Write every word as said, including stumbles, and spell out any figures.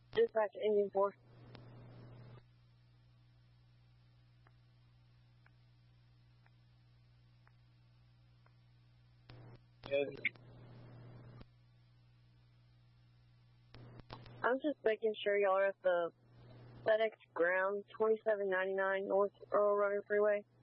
Dispatch Indian four. I'm just making sure y'all are at the FedEx ground, twenty-seven ninety-nine North Earl Road Freeway.